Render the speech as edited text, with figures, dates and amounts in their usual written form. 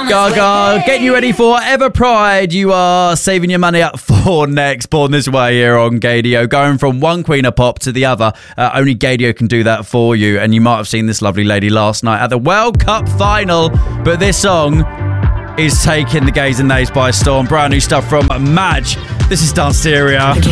Gaga, getting you ready for Ever Pride. You are saving your money up for next. Born This Way here on Gaydio. Going from one queen of pop to the other. Only Gaydio can do that for you. And you might have seen this lovely lady last night at the World Cup final. But this song is taking the gays and nays by storm. Brand new stuff from Madge. This is Danceteria.